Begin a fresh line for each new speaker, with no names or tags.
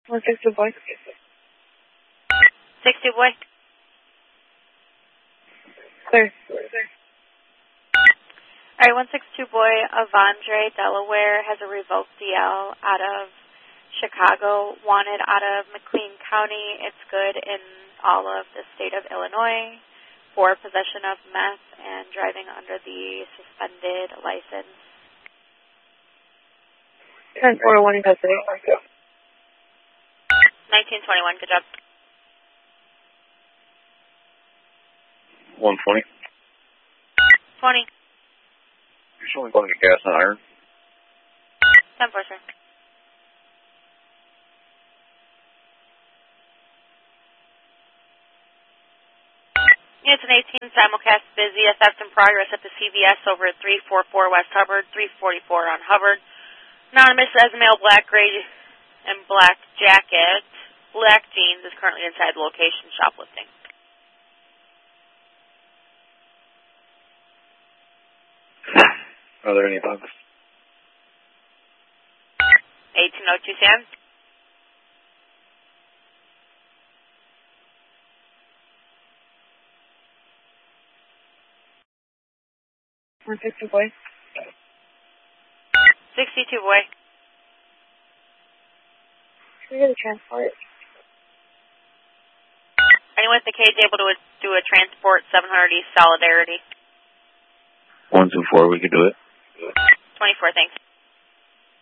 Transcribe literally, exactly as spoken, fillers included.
one six two boy.
six two boy.
Clear.
All right, one six two boy, Avondre, Delaware, has a revoked D L out of Chicago, wanted out of McLean County. It's good in all of the state of Illinois for possession of meth and driving under the suspended license.
ten four one in custody.
nineteen twenty-one, good job.
one twenty.
twenty.
You're showing going to get gas and iron.
ten four, sir. It's an eighteen simulcast busy. A theft in progress at the C V S over at three forty-four West Hubbard, three forty-four on Hubbard. Anonymous as male, black, gray, and black jacket. Black jeans is currently inside the location shoplifting.
Are there any bugs?
eighteen oh two Sam.
one six two boy.
sixty-two boy.
Can we get a transport?
Anyone at the cage able to do a transport seven hundred East Solidarity?
one two four, we could do it.
twenty-four, thanks.